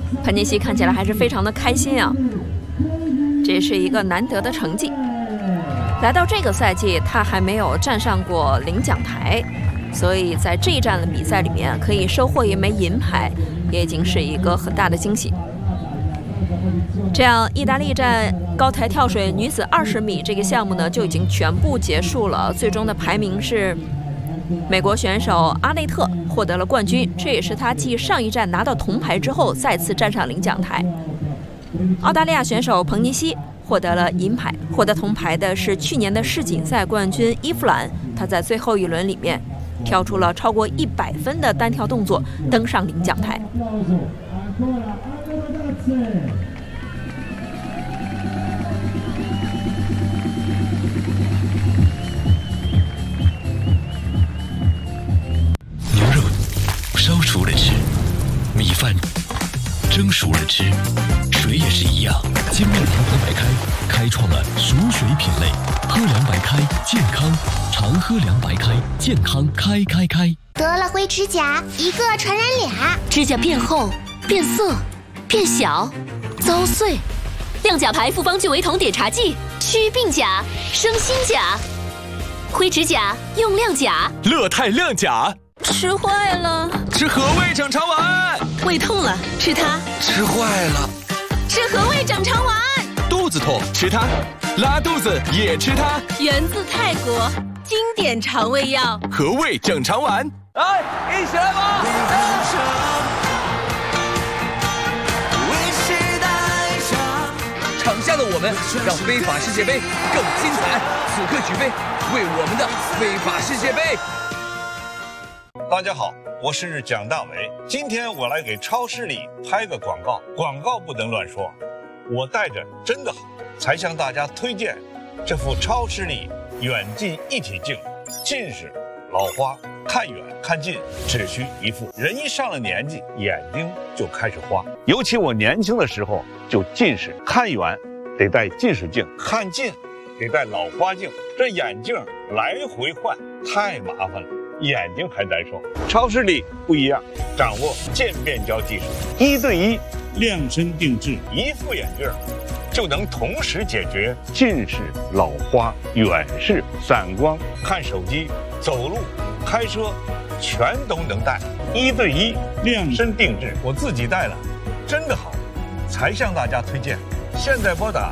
潘尼西看起来还是非常的开心啊，这是一个难得的成绩。来到这个赛季，他还没有站上过领奖台，所以在这一站的比赛里面可以收获一枚银牌，也已经是一个很大的惊喜。这样，意大利站高台跳水女子20米这个项目呢就已经全部结束了，最终的排名是美国选手阿内特获得了冠军，这也是他继上一站拿到铜牌之后再次站上领奖台。澳大利亚选手彭尼西获得了银牌，获得铜牌的是去年的世锦赛冠军伊夫兰，他在最后一轮里面跳出了超过100分的单跳动作，登上领奖台。 牛肉烧熟了吃，米饭蒸熟了吃，水也是一样。金面堂喝白开，开创了熟水品类。喝凉白开，健康，常喝凉白开，健康开。 得了灰指甲，一个传染俩， 指甲变厚、变色、变小、遭碎。亮甲牌复方聚维酮碘茶剂，祛病甲，生新甲。灰指甲用亮甲， 乐泰亮甲。 吃坏了， 吃和味整肠丸。 胃痛了，吃它。 吃坏了， 吃和味整肠丸。 肚子痛吃它，拉肚子也吃它。 源自泰国，经典肠胃药， 和味整肠丸。来，一起来吧！ 场下的我们让非法世界杯更精彩，此刻举杯，为我们的非法世界杯。 大家好，我是蒋大为，今天我来给超视力拍个广告，广告不能乱说，我戴着真的好，才向大家推荐这副超视力远近一体镜，近视、老花、看远看近只需一副。人一上了年纪，眼睛就开始花，尤其我年轻的时候就近视，看远得戴近视镜，看近得戴老花镜，这眼镜来回换太麻烦了，眼睛还难受。超视力不一样，掌握渐变焦技术，1对1量身定制，一副眼镜就能同时解决近视、老花、远视、散光、看手机、走路、开车，全都能戴。1对1量身定制，我自己戴了，真的好，才向大家推荐。现在拨打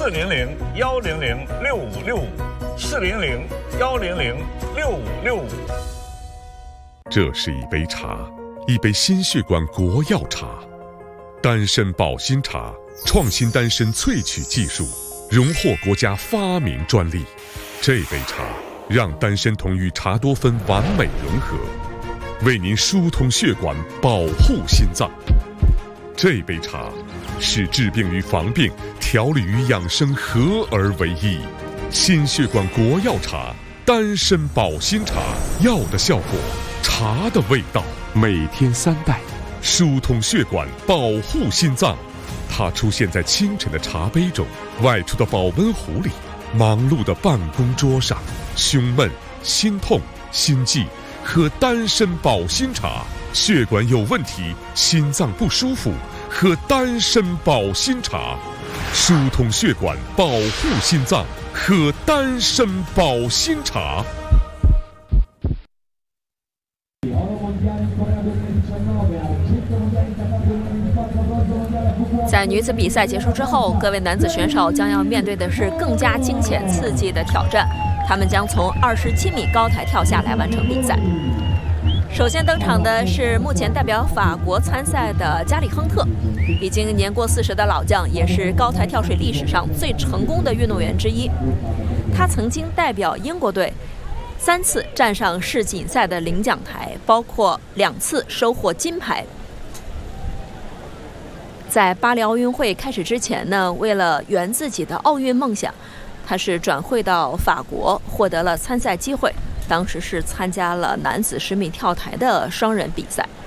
400-100-6565，400-100-6565。 这是一杯茶，一杯心血管国药茶，丹参保心茶，创新丹参萃取技术，荣获国家发明专利。这杯茶让丹参酮与茶多酚完美融合，为您疏通血管，保护心脏。这杯茶使治病与防病、调理与养生合而为一。心血管国药茶，丹参保心茶，药的效果，茶的味道，每天3袋，疏通血管，保护心脏。它出现在清晨的茶杯中，外出的保温壶里，忙碌的办公桌上。胸闷、心痛、心悸，喝丹参保心茶；血管有问题、心脏不舒服，喝丹参保心茶。疏通血管，保护心脏，喝丹参保心茶。 在女子比赛结束之后，各位男子选手将要面对的是更加惊险刺激的挑战，他们将从27米高台跳下来完成比赛。首先登场的是目前代表法国参赛的加里亨特，已经年过40的老将，也是高台跳水历史上最成功的运动员之一。他曾经代表英国队3次站上世锦赛的领奖台，包括2次收获金牌。在巴黎奥运会开始之前呢，为了圆自己的奥运梦想，他是转会到法国，获得了参赛机会。当时是参加了男子10米跳台的双人比赛。